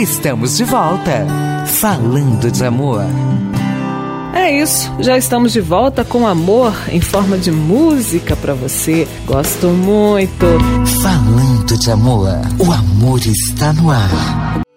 Estamos de volta, falando de amor. É isso, já estamos de volta com amor em forma de música pra você. Gosto muito. Falando de amor, o amor está no ar.